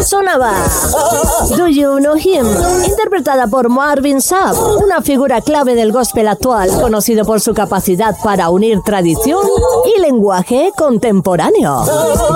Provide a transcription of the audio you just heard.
Sonaba Do You Know Him, interpretada por Marvin Sapp, una figura clave del gospel actual, conocido por su capacidad para unir tradición y lenguaje contemporáneo.